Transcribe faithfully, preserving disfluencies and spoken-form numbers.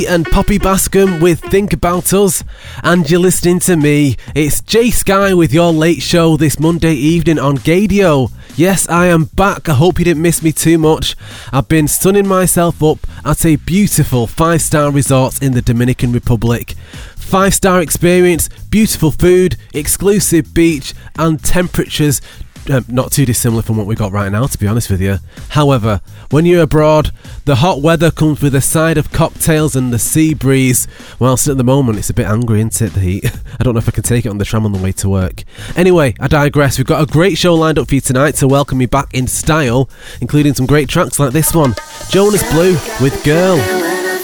And Poppy Bascom with Think About Us, and you're listening to me. It's Jay Sky with your late show this Monday evening on Gadio. Yes, I am back. I hope you didn't miss me too much. I've been sunning myself up at a beautiful five-star resort in the Dominican Republic. Five-star experience, beautiful food, exclusive beach, and temperatures Um, not too dissimilar from what we got right now, to be honest with you. However, when you're abroad, the hot weather comes with a side of cocktails and the sea breeze, whilst at the moment it's a bit angry, isn't it, the heat? I don't know if I can take it on the tram on the way to work. Anyway, I digress. We've got a great show lined up for you tonight to welcome me back in style, including some great tracks like this one, Jonas Blue with Girl.